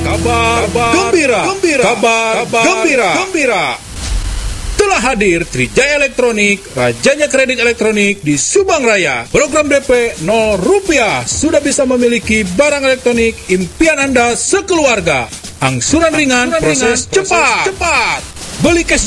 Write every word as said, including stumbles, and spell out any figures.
kabar, kabar gembira, gembira, kabar, kabar gembira, gembira. Telah hadir Trijaya Elektronik, rajanya kredit elektronik di Subang Raya. Program D P nol rupiah, sudah bisa memiliki barang elektronik impian Anda sekeluarga. Angsuran ringan, Angsuran proses, ringan, cepat. proses cepat. Beli cash